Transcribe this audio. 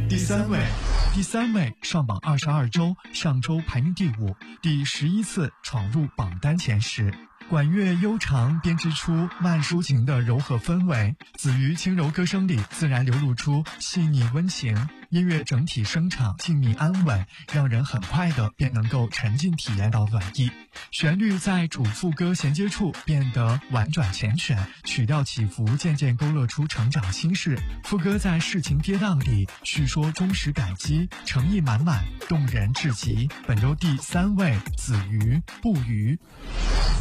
第三位上榜22周，上周排名第5，第11次闯入榜单前10。管乐悠长编织出慢抒情的柔和氛围，子瑜轻柔歌声里自然流露出细腻温情，音乐整体声场静谧安稳，让人很快的便能够沉浸体验到暖意。旋律在主副歌衔接处变得婉转缱绻，曲调起伏渐渐勾勒出成长心事，副歌在世情跌宕里叙说忠实感激，诚意满满，动人至极。本周第3位子瑜不渝。